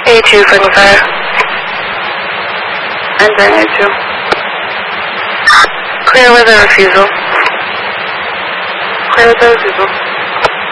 A2 Franklin Fire. Entering A2. Clear with a refusal. Clear with a refusal.